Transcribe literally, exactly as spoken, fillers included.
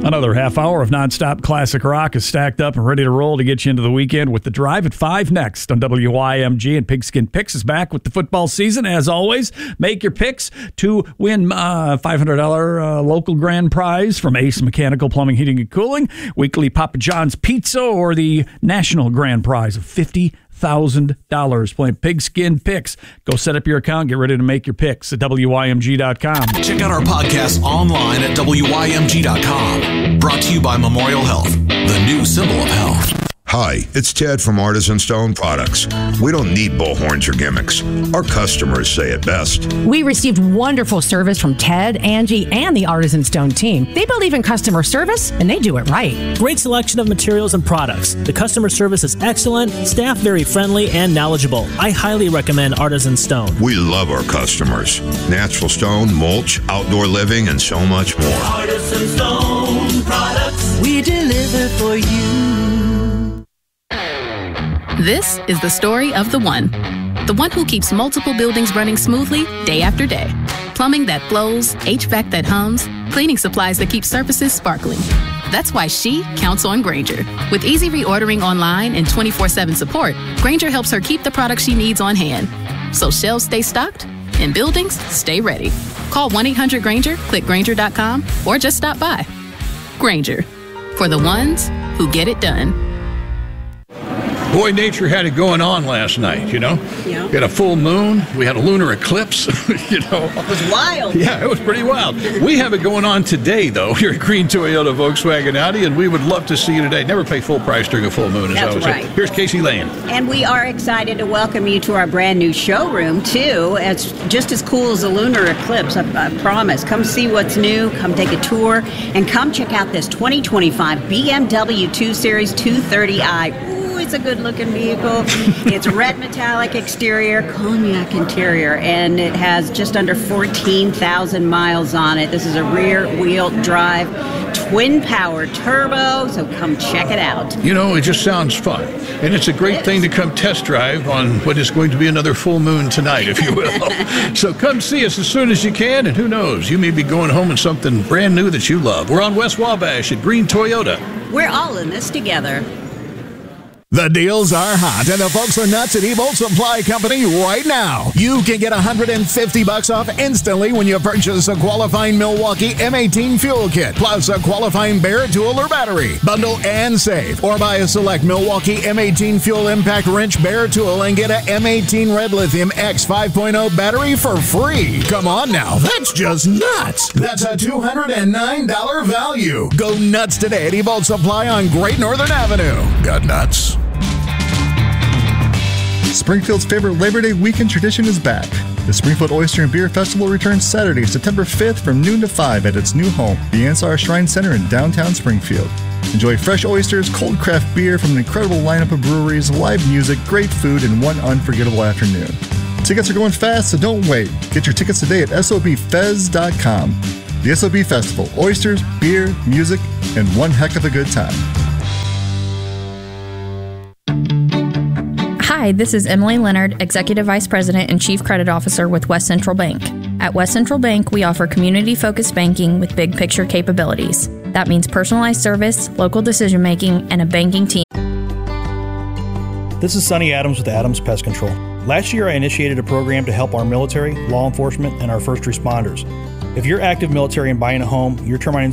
Another half hour of nonstop classic rock is stacked up and ready to roll to get you into the weekend with The Drive at five next on W Y M G. And Pigskin Picks is back with the football season. As always, make your picks to win a five hundred dollars uh, local grand prize from Ace Mechanical Plumbing, Heating, and Cooling, weekly Papa John's Pizza, or the national grand prize of fifty thousand dollars. Playing Pigskin Picks. Go set up your account. Get ready to make your picks at W Y M G dot com. Check out our podcast online at W Y M G dot com. Brought to you by Memorial Health, the new symbol of health. Hi, it's Ted from Artisan Stone Products. We don't need bullhorns or gimmicks. Our customers say it best. We received wonderful service from Ted, Angie, and the Artisan Stone team. They believe in customer service, and they do it right. Great selection of materials and products. The customer service is excellent, staff very friendly and knowledgeable. I highly recommend Artisan Stone. We love our customers. Natural stone, mulch, outdoor living, and so much more. Artisan Stone Products. We deliver for you. This is the story of the one. The one who keeps multiple buildings running smoothly day after day. Plumbing that flows, H V A C that hums, cleaning supplies that keep surfaces sparkling. That's why she counts on Grainger. With easy reordering online and twenty-four seven support, Grainger helps her keep the products she needs on hand. So shelves stay stocked and buildings stay ready. Call one eight hundred Grainger, click Grainger dot com, or just stop by. Grainger, for the ones who get it done. Boy, nature had it going on last night, you know? Yeah. We had a full moon. We had a lunar eclipse, you know? It was wild. Yeah, it was pretty wild. We have it going on today, though, here at Green Toyota Volkswagen Audi, and we would love to see you today. Never pay full price during a full moon, as That's I always right. say. Here's Casey Lane. And we are excited to welcome you to our brand new showroom, too. It's just as cool as a lunar eclipse, I, I promise. Come see what's new, come take a tour, and come check out this twenty twenty-five B M W two Series two thirty i. It's a good-looking vehicle. It's red metallic exterior, cognac interior, and it has just under fourteen thousand miles on it. This is a rear-wheel drive, twin-power turbo, so come check it out. You know, it just sounds fun. And it's a great It thing to is. come test drive on what is going to be another full moon tonight, if you will. So come see us as soon as you can, and who knows, you may be going home in something brand new that you love. We're on West Wabash at Green Toyota. We're all in this together. The deals are hot, and the folks are nuts at Ebolt Supply Company right now. You can get one hundred fifty bucks off instantly when you purchase a qualifying Milwaukee M eighteen fuel kit, plus a qualifying Bear tool or battery. Bundle and save, or buy a select Milwaukee M eighteen fuel impact wrench Bear tool and get a M eighteen Red Lithium X five point oh battery for free. Come on now, that's just nuts. That's a two hundred nine dollars value. Go nuts today at Ebolt Supply on Great Northern Avenue. Got nuts? Springfield's favorite Labor Day weekend tradition is back. The Springfield Oyster and Beer Festival returns Saturday, September fifth from noon to five at its new home, the Ansar Shrine Center in downtown Springfield. Enjoy fresh oysters, cold craft beer from an incredible lineup of breweries, live music, great food, and one unforgettable afternoon. Tickets are going fast, so don't wait. Get your tickets today at S O B fez dot com. The S O B Festival, oysters, beer, music, and one heck of a good time. Hi, this is Emily Leonard, Executive Vice President and Chief Credit Officer with West Central Bank. At West Central Bank, we offer community-focused banking with big picture capabilities. That means personalized service, local decision-making, and a banking team. This is Sonny Adams with Adams Pest Control. Last year, I initiated a program to help our military, law enforcement, and our first responders. If you're active military and buying a home, your termite